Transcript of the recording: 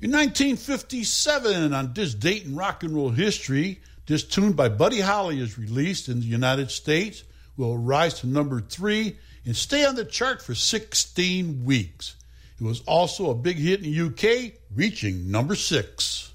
In 1957, on this date in rock and roll history, this tune by Buddy Holly is released in the United States, will rise to number 3 and stay on the chart for 16 weeks. It was also a big hit in the UK, reaching number 6.